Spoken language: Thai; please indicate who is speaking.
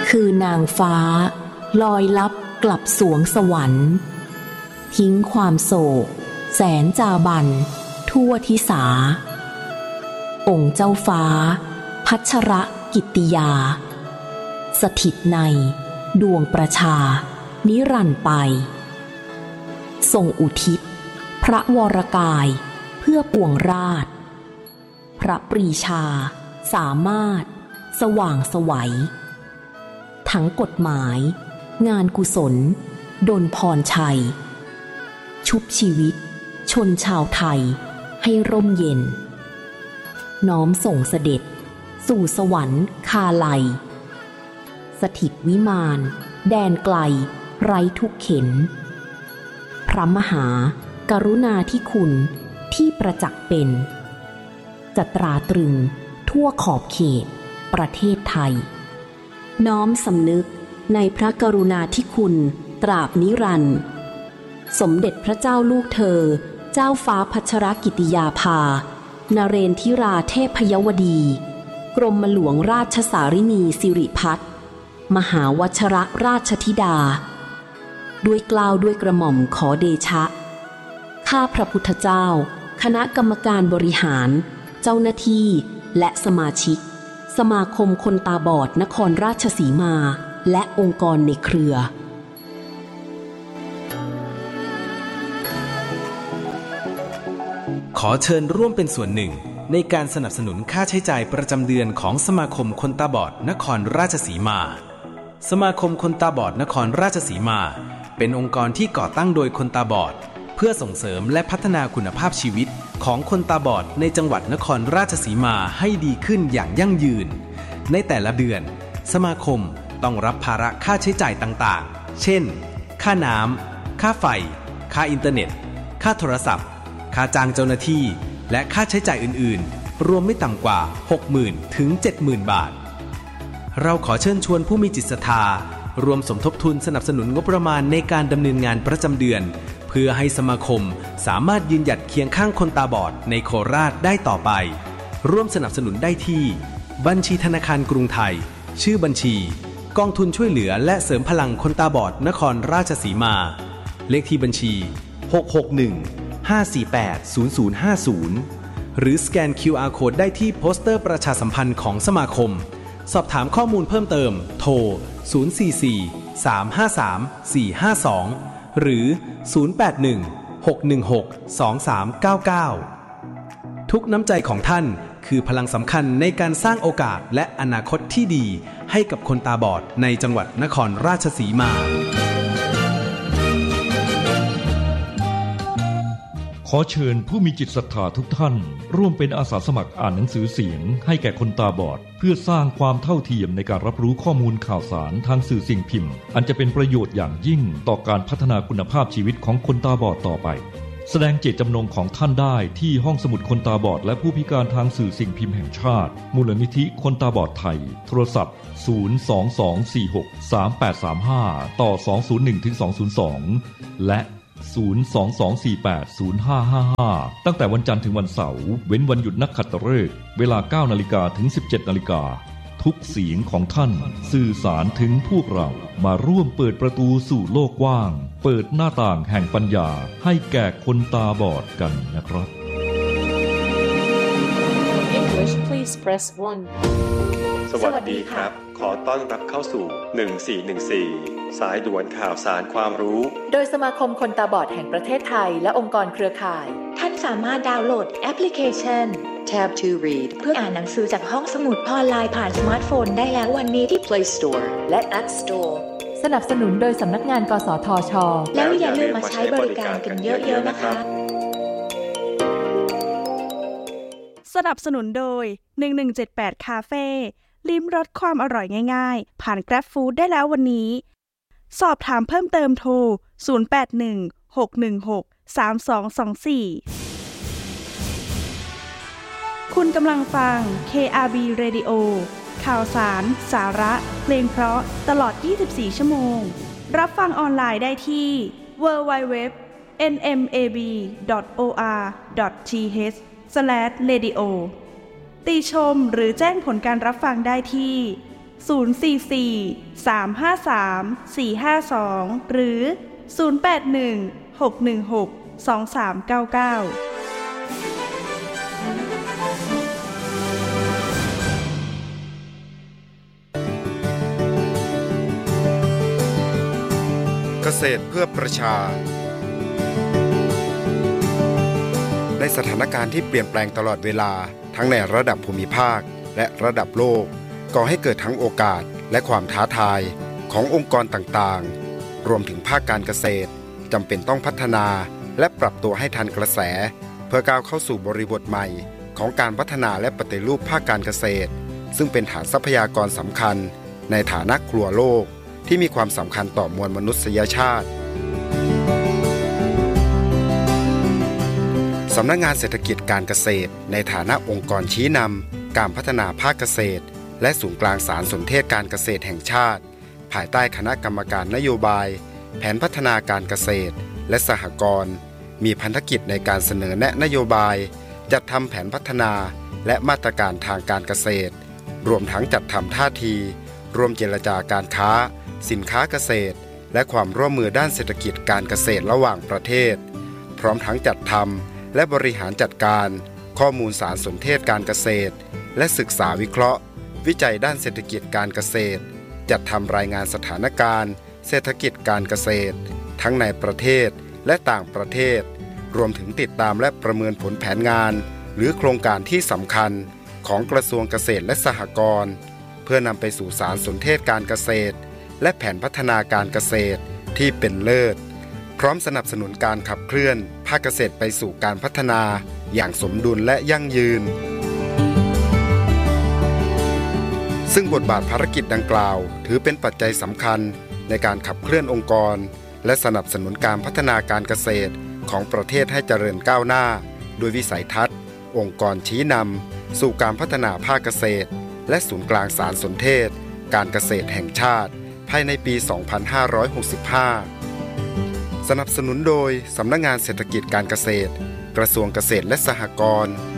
Speaker 1: คือนางฟ้าลอยลับกลับสวงสวรรค์ทิ้งความโศกแสนจาบันทั่วทิสาองค์เจ้าฟ้าพัชรกิตติยาสถิตในดวงประชานิรันดร์ไปทรงอุทิศพระวรกายเพื่อปวงราชพระปรีชาสามารถสว่างไสวทั้งกฎหมายงานกุศลดลพรชัยชุบชีวิตชนชาวไทยให้ร่มเย็นน้อมส่งเสด็จสู่สวรรค์คาไลสถิตวิมานแดนไกลไร้ทุกเข็ญพระมหากรุณาธิคุณที่ประจักษ์เป็นจะตราตรึงทั่วขอบเขตประเทศไทยน้อมสำนึกในพระกรุณาธิคุณตราบนิรันดร์สมเด็จพระเจ้าลูกเธอเจ้าฟ้าพัชรกิติยาภานเรนทิราเทพยวดีกรมหลวงราชสารินีสิริพัฒน์มหาวชรราชธิดาด้วยเกล้าด้วยกระหม่อมขอเดชะข้าพระพุทธเจ้าคณะกรรมการบริหารเจ้าหน้าที่และสมาชิกสมาคมคนตาบอดนครราชสีมาและองค์กรในเครือ
Speaker 2: ขอเชิญร่วมเป็นส่วนหนึ่งในการสนับสนุนค่าใช้จ่ายประจำเดือนของสมาคมคนตาบอดนครราชสีมาสมาคมคนตาบอดนครราชสีมาเป็นองค์กรที่ก่อตั้งโดยคนตาบอดเพื่อส่งเสริมและพัฒนาคุณภาพชีวิตของคนตาบอดในจังหวัดนครราชสีมาให้ดีขึ้นอย่างยั่งยืนในแต่ละเดือนสมาคมต้องรับภาระค่าใช้จ่ายต่างๆเช่นค่าน้ำค่าไฟค่าอินเทอร์เน็ตค่าโทรศัพท์ค่าจ้างเจ้าหน้าที่และค่าใช้จ่ายอื่นๆรวมไม่ต่ำกว่า 60,000 ถึง 70,000 บาทเราขอเชิญชวนผู้มีจิตศรัทธารวมสมทบทุนสนับสนุนงบประมาณในการดำเนินงานประจำเดือนเพื่อให้สมาคมสามารถยืนหยัดเคียงข้างคนตาบอดในโคราชได้ต่อไปร่วมสนับสนุนได้ที่บัญชีธนาคารกรุงไทยชื่อบัญชีกองทุนช่วยเหลือและเสริมพลังคนตาบอดนครราชสีมาเลขที่บัญชี661-548-0050หรือสแกน QR Code ได้ที่โปสเตอร์ประชาสัมพันธ์ของสมาคมสอบถามข้อมูลเพิ่มเติมโทร044-353-452หรือ081-616-2399ทุกน้ำใจของท่านคือพลังสำคัญในการสร้างโอกาสและอนาคตที่ดีให้กับคนตาบอดในจังหวัดนครราชสีมา
Speaker 3: ขอเชิญผู้มีจิตศรัทธาทุกท่านร่วมเป็นอาสาสมัครอ่านหนังสือเสียงให้แก่คนตาบอดเพื่อสร้างความเท่าเทียมในการรับรู้ข้อมูลข่าวสารทางสื่อสิ่งพิมพ์อันจะเป็นประโยชน์อย่างยิ่งต่อการพัฒนาคุณภาพชีวิตของคนตาบอดต่อไปแสดงเจตจำนงของท่านได้ที่ห้องสมุดคนตาบอดและผู้พิการทางสื่อสิ่งพิมพ์แห่งชาติมูลนิธิคนตาบอดไทยโทรศัพท์022463835ต่อ201-202และ022480555ตั้งแต่วันจันทร์ถึงวันเสาร์เว้นวันหยุดนักขัตฤกษ์เวลา 9:00 นถึง 17:00 นทุกเสียงของท่านสื่อสารถึงพวกเรามาร่วมเปิดประตูสู่โลกกว้างเปิดหน้าต่างแห่งปัญญาให้แก่คนตาบอดกันนะครับ
Speaker 4: English please press 1
Speaker 5: สวัสดีครับขอต้อนรับเข้าสู่1414สายด่วนข่าวสารความรู้
Speaker 6: โดยสมาคมคนตาบอดแห่งประเทศไทยและองค์กรเครือข่าย
Speaker 7: ท่านสามารถดาวน์โหลดแอปพลิเคชัน Tab to Read เพื่ออ่านหนังสือจากห้องสมุดออนไลน์ผ่านสมาร์ทโฟนได้แล้ววันนี้ที่ Play Store
Speaker 6: และ App Store สนับสนุนโดยสำนักงานกสทช.
Speaker 7: แล้วอย่าลืมมาใช้บริการกันเยอะๆนะคะ
Speaker 8: สนับสนุนโดย1178คาเฟ่ลิ้มรสความอร่อยง่ายๆผ่าน Grab Food ได้แล้ววันนี้สอบถามเพิ่มเติมโทร0816163224คุณกำลังฟัง KRB Radio ข่าวสารสาระเพลงเพราะตลอด24ชั่วโมงรับฟังออนไลน์ได้ที่ www.nmab.or.th/radio ติชมหรือแจ้งผลการรับฟังได้ที่ 044-353-452 หรือ 081-616-2399
Speaker 9: เกษตรเพื่อประชาในสถานการณ์ที่เปลี่ยนแปลงตลอดเวลาทั้งในระดับภูมิภาคและระดับโลกก่อให้เกิดทั้งโอกาสและความท้าทายขององค์กรต่างๆรวมถึงภาคการเกษตรจำเป็นต้องพัฒนาและปรับตัวให้ทันกระแสเพื่อก้าวเข้าสู่บริบทใหม่ของการพัฒนาและปฏิรูปภาคการเกษตรซึ่งเป็นฐานทรัพยากรสำคัญในฐานะครัวโลกที่มีความสำคัญต่อมวลมนุษยชาติสำนักงานเศรษฐกิจการเกษตรในฐานะองค์กรชี้นำการพัฒนาภาคเกษตรและศูนย์กลางสารสนเทศการเกษตรแห่งชาติภายใต้คณะกรรมการนโยบายแผนพัฒนาการเกษตรและสหกรณ์มีพันธกิจในการเสนอแนะนโยบายจัดทำแผนพัฒนาและมาตรการทางการเกษตรรวมทั้งจัดทำท่าทีร่วมเจรจาการค้าสินค้าเกษตรและความร่วมมือด้านเศรษฐกิจการเกษตรระหว่างประเทศพร้อมทั้งจัดทำและบริหารจัดการข้อมูลสารสนเทศการเกษตรและศึกษาวิเคราะห์วิจัยด้านเศรษฐกิจการเกษตรจัดทำรายงานสถานการณ์เศรษฐกิจการเกษตรทั้งในประเทศและต่างประเทศรวมถึงติดตามและประเมินผลแผนงานหรือโครงการที่สำคัญของกระทรวงเกษตรและสหกรณ์เพื่อนำไปสู่สารสนเทศการเกษตรและแผนพัฒนาการเกษตรที่เป็นเลิศพร้อมสนับสนุนการขับเคลื่อนภาคเกษตรไปสู่การพัฒนาอย่างสมดุลและยั่งยืนซึ่งบทบาทภารกิจดังกล่าวถือเป็นปัจจัยสำคัญในการขับเคลื่อนองค์กรและสนับสนุนการพัฒนาการเกษตรของประเทศให้เจริญก้าวหน้าโดยวิสัยทัศน์องค์กรชี้นำสู่การพัฒนาภาคเกษตรและศูนย์กลางสารสนเทศการเกษตรแห่งชาติภายในปี 2565 สนับสนุนโดยสำนักงานเศรษฐกิจการเกษตรกระทรวงเกษตรและสหกรณ์